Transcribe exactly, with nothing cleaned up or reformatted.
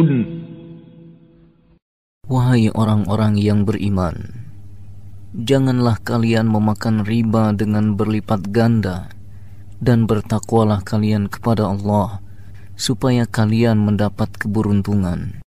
Wahai orang-orang yang beriman, janganlah kalian memakan riba dengan berlipat ganda, dan bertakwalah kalian kepada Allah, supaya kalian mendapat keberuntungan.